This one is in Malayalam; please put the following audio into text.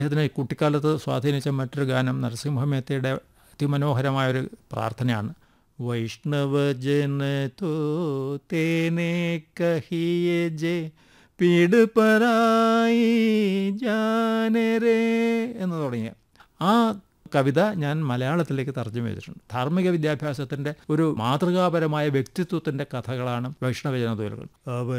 ഇതിനെ കുട്ടിക്കാലത്ത് സ്വാധീനിച്ച മറ്റൊരു ഗാനം നരസിംഹ മേത്തയുടെ അതിമനോഹരമായൊരു പ്രാർത്ഥനയാണ്. വൈഷ്ണവജന തോ തേനെ കഹിയെ ജെ പീഡ് പരായി ജാനരേ എന്ന് തുടങ്ങിയ ആ കവിത ഞാൻ മലയാളത്തിലേക്ക് തർജ്ജമ ചെയ്തിട്ടുണ്ട്. ധാർമ്മിക വിദ്യാഭ്യാസത്തിൻ്റെ ഒരു മാതൃകാപരമായ വ്യക്തിത്വത്തിൻ്റെ കഥകളാണ് വൈഷ്ണവ ജനതോലുകൾ.